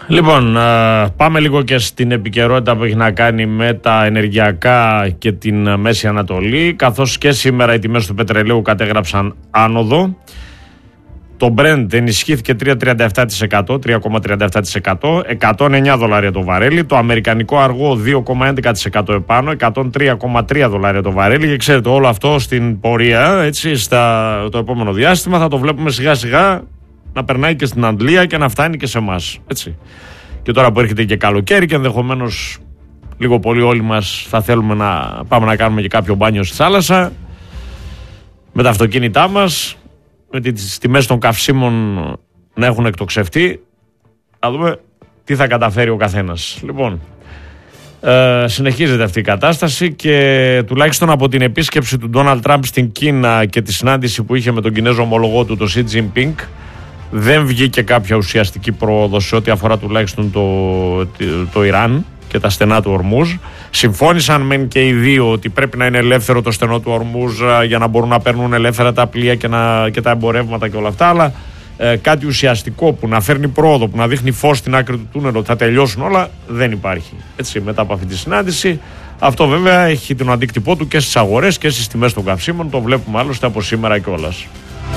Λοιπόν, πάμε λίγο και στην επικαιρότητα που έχει να κάνει με τα ενεργειακά και την Μέση Ανατολή, καθώς και σήμερα οι τιμές του πετρελαίου κατέγραψαν άνοδο. Το Brent ενισχύθηκε 3,37%, 3,37%, $109 το βαρέλι. Το αμερικανικό αργό 2,11% επάνω, $103,3 το βαρέλι. Και ξέρετε, όλο αυτό στην πορεία, έτσι, το επόμενο διάστημα θα το βλέπουμε σιγά σιγά να περνάει και στην Αγγλία και να φτάνει και σε εμάς. Έτσι. Και τώρα που έρχεται και καλοκαίρι και ενδεχομένως λίγο πολύ όλοι μας θα θέλουμε να πάμε να κάνουμε και κάποιο μπάνιο στη θάλασσα με τα αυτοκίνητά μας, με τις τιμές των καυσίμων να έχουν εκτοξευτεί, να δούμε τι θα καταφέρει ο καθένας. Λοιπόν, συνεχίζεται αυτή η κατάσταση και τουλάχιστον από την επίσκεψη του Ντόναλντ Τραμπ στην Κίνα και τη συνάντηση που είχε με τον Κινέζο ομολογό του, το Σι Τζινπίνγκ, δεν βγήκε κάποια ουσιαστική πρόοδο σε ό,τι αφορά τουλάχιστον το Ιράν και τα στενά του Ορμούζ. Συμφώνησαν μεν και οι δύο ότι πρέπει να είναι ελεύθερο το στενό του Ορμούζ για να μπορούν να παίρνουν ελεύθερα τα πλοία και τα εμπορεύματα και όλα αυτά, αλλά κάτι ουσιαστικό που να φέρνει πρόοδο, που να δείχνει φως στην άκρη του τούνελ ότι θα τελειώσουν όλα, δεν υπάρχει. Έτσι, μετά από αυτή τη συνάντηση, αυτό βέβαια έχει τον αντίκτυπό του και στις αγορές και στις τιμές των καυσίμων, το βλέπουμε άλλωστε από σήμερα κιόλας.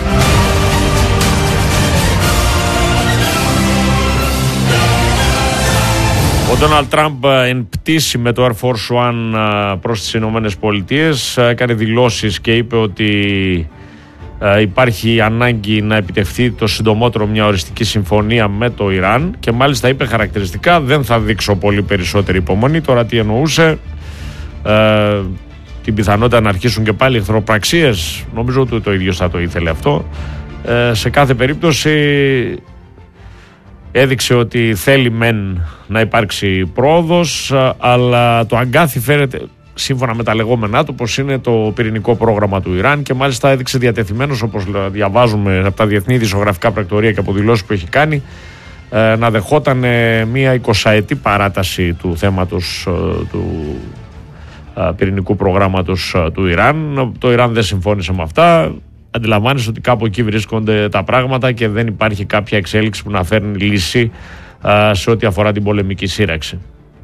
Ο Ντόναλντ Τραμπ εν πτήση με το Air Force One προς τις Ηνωμένες Πολιτείες έκανε δηλώσεις και είπε ότι υπάρχει ανάγκη να επιτευχθεί το συντομότερο μια οριστική συμφωνία με το Ιράν και μάλιστα είπε χαρακτηριστικά δεν θα δείξω πολύ περισσότερη υπομονή. Τώρα τι εννοούσε, την πιθανότητα να αρχίσουν και πάλι εχθροπραξίες, νομίζω ότι το ίδιο θα το ήθελε αυτό. Σε κάθε περίπτωση έδειξε ότι θέλει μεν να υπάρξει πρόοδος, αλλά το αγκάθι φέρεται σύμφωνα με τα λεγόμενά του πως είναι το πυρηνικό πρόγραμμα του Ιράν και μάλιστα έδειξε διατεθειμένος, όπως διαβάζουμε από τα διεθνή ειδησιογραφικά πρακτορία και από δηλώσεις που έχει κάνει, να δεχόταν μια 20ετή παράταση του θέματος του πυρηνικού προγράμματος του Ιράν. Το Ιράν δεν συμφώνησε με αυτά. Αντιλαμβάνεσαι ότι κάπου εκεί βρίσκονται τα πράγματα και δεν υπάρχει κάποια εξέλιξη που να φέρνει λύση σε ό,τι αφορά την πολεμική σύραξη.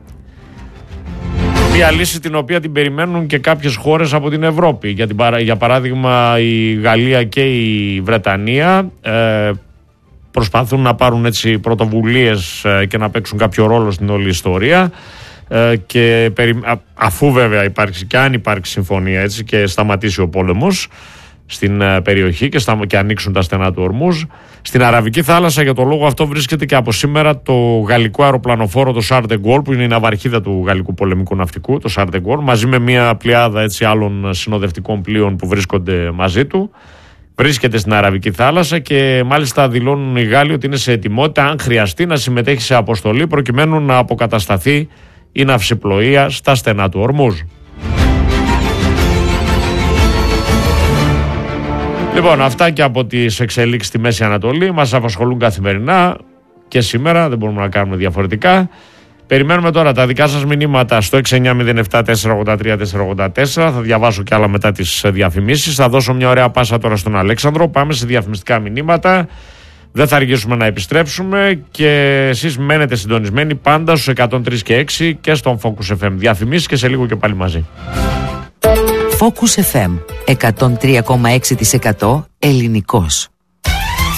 Μια λύση την οποία την περιμένουν και κάποιες χώρες από την Ευρώπη. Για παράδειγμα η Γαλλία και η Βρετανία προσπαθούν να πάρουν έτσι πρωτοβουλίες και να παίξουν κάποιο ρόλο στην όλη ιστορία. Και αφού βέβαια υπάρξει και αν υπάρξει συμφωνία έτσι και σταματήσει ο πόλεμος στην περιοχή και ανοίξουν τα στενά του Ορμούζ. Στην Αραβική θάλασσα για το λόγο αυτό βρίσκεται και από σήμερα το γαλλικό αεροπλανοφόρο, το Charles de Gaulle, που είναι η ναυαρχίδα του γαλλικού πολεμικού ναυτικού, το Charles de Gaulle, μαζί με μια πλειάδα έτσι άλλων συνοδευτικών πλοίων που βρίσκονται μαζί του. Βρίσκεται στην Αραβική θάλασσα και μάλιστα δηλώνουν οι Γάλλοι ότι είναι σε ετοιμότητα αν χρειαστεί να συμμετέχει σε αποστολή προκειμένου να αποκατασταθεί η ναυσιπλοεία στα στενά του Ορμούζ. Λοιπόν, αυτά και από τις εξελίξεις στη Μέση Ανατολή μας απασχολούν καθημερινά και σήμερα, δεν μπορούμε να κάνουμε διαφορετικά. Περιμένουμε τώρα τα δικά σας μηνύματα στο 6907-483-484. Θα διαβάσω και άλλα μετά τις διαφημίσεις. Θα δώσω μια ωραία πάσα τώρα στον Αλέξανδρο. Πάμε σε διαφημιστικά μηνύματα. Δεν θα αργήσουμε να επιστρέψουμε και εσείς μένετε συντονισμένοι πάντα στους 103 και 6 και στον Focus FM. Διαφημίσεις και σε λίγο και πάλι μαζί. Focus FM 103,6% ελληνικός.